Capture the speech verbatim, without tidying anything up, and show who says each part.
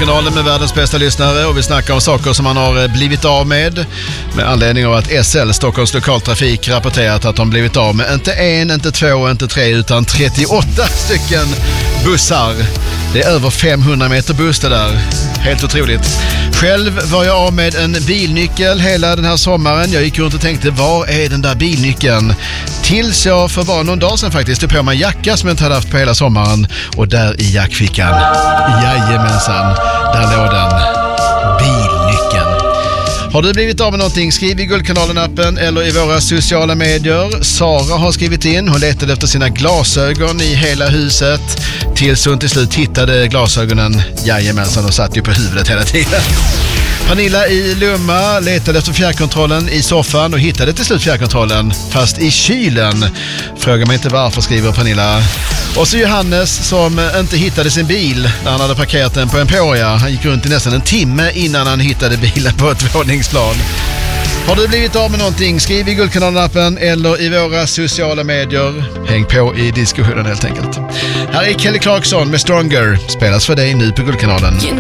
Speaker 1: Guldkanalen med världens bästa lyssnare, och vi snackar om saker som man har blivit av med med anledning av att S L, Stockholms lokaltrafik, rapporterat att de blivit av med inte en, inte två, inte tre utan trettioåtta stycken bussar. Det är över femhundra meter buss det där. Helt otroligt. Själv var jag av med en bilnyckel hela den här sommaren. Jag gick runt och tänkte, var är den där bilnyckeln? Tills jag för bara någon dag sedan faktiskt tog på mig en jacka som jag inte hade haft på hela sommaren. Och där i jackfickan, jajamensan, där låg den. Bilnyckeln. Har du blivit av med någonting? Skriv i Guldkanalen-appen eller i våra sociala medier. Sara har skrivit in. Hon letade efter sina glasögon i hela huset tills hon till slut hittade glasögonen. Jajamensan, och satt ju på huvudet hela tiden. Pernilla i Lumma letade efter fjärrkontrollen i soffan och hittade till slut fjärrkontrollen, fast i kylen. Fråga mig inte varför, skriver Pernilla. Och så Johannes som inte hittade sin bil när han hade parkerat den på Emporia. Han gick runt i nästan en timme innan han hittade bilen på ett våningsplan. Har du blivit av med någonting? Skriv i Guldkanalen-appen eller i våra sociala medier. Häng på i diskussionen helt enkelt. Här är Kelly Clarkson med Stronger. Spelas för dig nu på Guldkanalen.